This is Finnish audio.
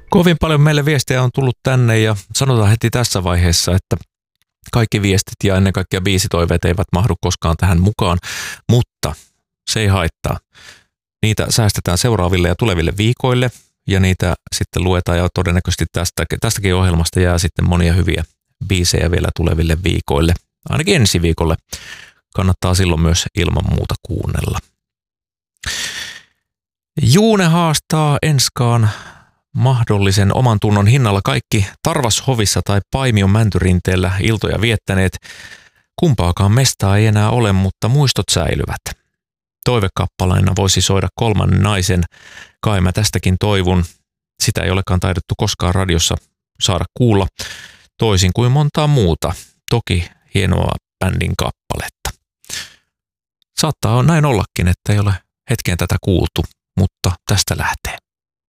Kovin paljon meille viestejä on tullut tänne ja sanotaan heti tässä vaiheessa, että kaikki viestit ja ennen kaikkea biisitoiveet eivät mahdu koskaan tähän mukaan, mutta se ei haittaa. Niitä säästetään seuraaville ja tuleville viikoille ja niitä sitten luetaan ja todennäköisesti tästäkin ohjelmasta jää sitten monia hyviä biisejä vielä tuleville viikoille. Ainakin ensi viikolle kannattaa silloin myös ilman muuta kuunnella. Juune haastaa Enskaan mahdollisen oman tunnon hinnalla kaikki Tarvashovissa tai Paimion Mäntyrinteellä iltoja viettäneet. Kumpaakaan mestaa ei enää ole, mutta muistot säilyvät. Toivekappaleina voisi soida Kolmannen naisen. Kai mä tästäkin toivun. Sitä ei olekaan taidettu koskaan radiossa saada kuulla, toisin kuin montaa muuta. Toki hienoa bändin kappaletta. Saattaa näin ollakin, että ei ole hetkeen tätä kuultu, mutta tästä lähtee.